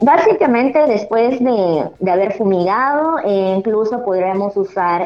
Básicamente después de haber fumigado, incluso podríamos usar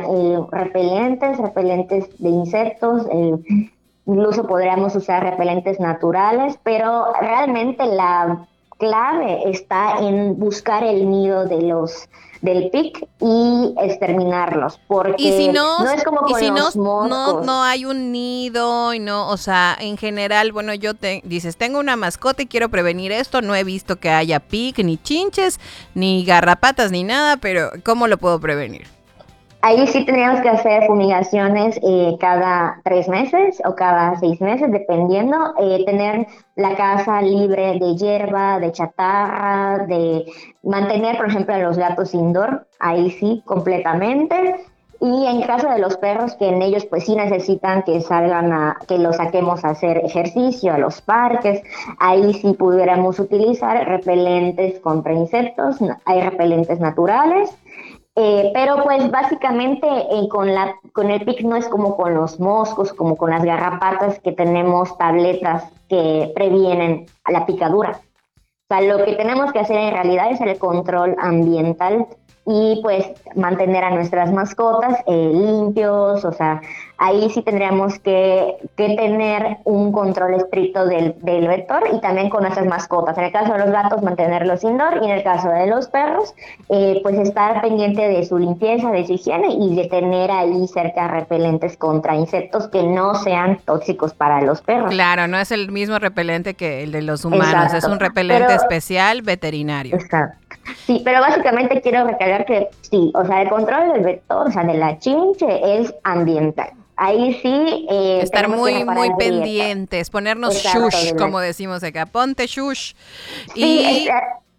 repelentes de insectos, incluso podríamos usar repelentes naturales, pero realmente la clave está en buscar el nido del pic y exterminarlos, Y si porque no, no es como y con si no, los no, moscos. no hay un nido y no, o sea, en general, bueno, dices, tengo una mascota y quiero prevenir esto, no he visto que haya pic, ni chinches, ni garrapatas, ni nada, pero ¿cómo lo puedo prevenir? Ahí sí tendríamos que hacer fumigaciones cada 3 meses o cada 6 meses, dependiendo. Tener la casa libre de hierba, de chatarra, de mantener, por ejemplo, a los gatos indoor, ahí sí, completamente. Y en caso de los perros, que en ellos pues sí necesitan que salgan que los saquemos a hacer ejercicio, a los parques, ahí sí pudiéramos utilizar repelentes contra insectos, hay repelentes naturales, pero pues básicamente con el PIC no es como con los moscos, como con las garrapatas, que tenemos tabletas que previenen a la picadura. O sea, lo que tenemos que hacer en realidad es el control ambiental y pues mantener a nuestras mascotas limpios. O sea, ahí sí tendríamos que tener un control estricto del vector, y también con nuestras mascotas. En el caso de los gatos, mantenerlos indoor, y en el caso de los perros, pues estar pendiente de su limpieza, de su higiene, y de tener ahí cerca repelentes contra insectos que no sean tóxicos para los perros. Claro, no es el mismo repelente que el de los humanos, es Exacto, un repelente pero especial veterinario. exacto. Sí, pero básicamente quiero recalcar que sí, o sea, el control del vector, o sea, de la chinche, es ambiental. Ahí sí Estar tenemos que muy, muy reparar grietas. pendientes, ponernos Exacto, shush, de la... como decimos acá, ponte shush. Sí, Y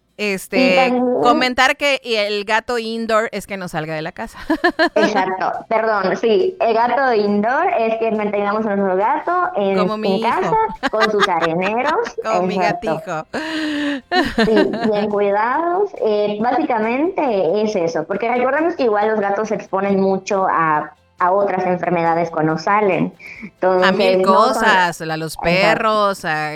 y también, comentar que el gato indoor es que no salga de la casa. exacto, perdón, sí, el gato indoor es que mantengamos a nuestro gato Como en mi casa hijo, con sus areneros, como mi exacto. gatijo. Sí, bien cuidados. Básicamente es eso, porque recordemos que igual los gatos se exponen mucho a otras enfermedades cuando salen. A mil Entonces, no son... cosas, a los Exacto, perros, a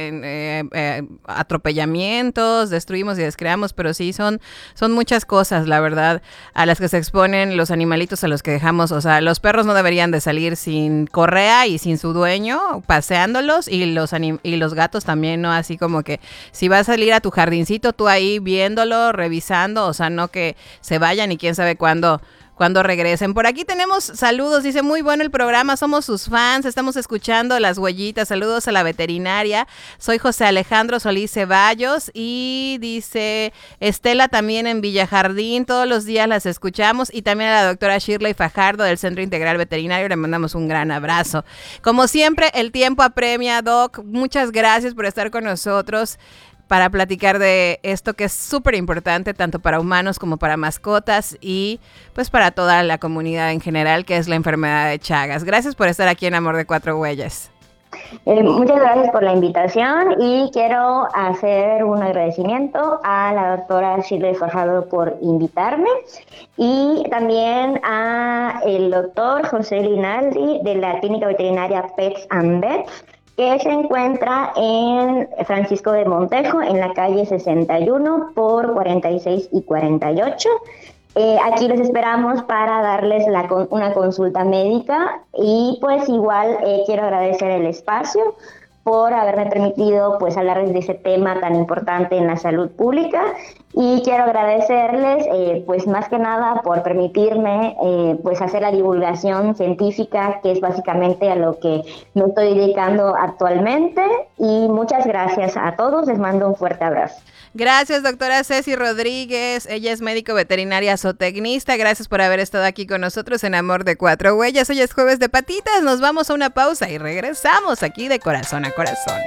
atropellamientos, destruimos y descreamos, pero sí son muchas cosas, la verdad, a las que se exponen los animalitos a los que dejamos. O sea, los perros no deberían de salir sin correa y sin su dueño paseándolos, y los gatos también, ¿no? Así como que si vas a salir a tu jardincito, tú ahí viéndolo, revisando, o sea, no que se vayan y quién sabe cuándo regresen. Por aquí tenemos saludos, dice, muy bueno el programa, somos sus fans, estamos escuchando las huellitas, saludos a la veterinaria, soy José Alejandro Solís Ceballos, y dice Estela también en Villajardín, todos los días las escuchamos, y también a la doctora Shirley Fajardo del Centro Integral Veterinario, le mandamos un gran abrazo. Como siempre, el tiempo apremia, Doc, muchas gracias por estar con nosotros para platicar de esto que es súper importante tanto para humanos como para mascotas y pues para toda la comunidad en general, que es la enfermedad de Chagas. Gracias por estar aquí en Amor de Cuatro Huellas. Muchas gracias por la invitación, y quiero hacer un agradecimiento a la doctora Shirley Fajardo por invitarme, y también a el doctor José Rinaldi de la Clínica Veterinaria Pets and Vets, que se encuentra en Francisco de Montejo, en la calle 61 por 46 y 48. Aquí les esperamos para darles una consulta médica, y pues igual quiero agradecer el espacio por haberme permitido pues hablarles de ese tema tan importante en la salud pública, y quiero agradecerles pues más que nada por permitirme pues hacer la divulgación científica, que es básicamente a lo que me estoy dedicando actualmente. Y muchas gracias a todos, les mando un fuerte abrazo. Gracias, doctora Ceci Rodríguez. Ella es médico veterinaria zootecnista. Gracias por haber estado aquí con nosotros en Amor de Cuatro Huellas. Hoy es jueves de patitas. Nos vamos a una pausa y regresamos aquí de corazón a corazón.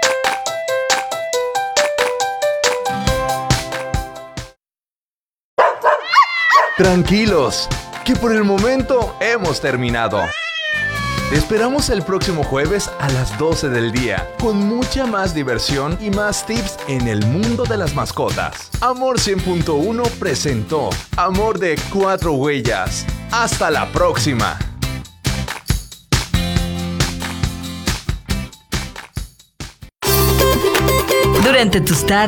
Tranquilos, que por el momento hemos terminado. Te esperamos el próximo jueves a las 12 del día, con mucha más diversión y más tips en el mundo de las mascotas. Amor 100.1 presentó Amor de Cuatro Huellas. Hasta la próxima. Durante tus tardes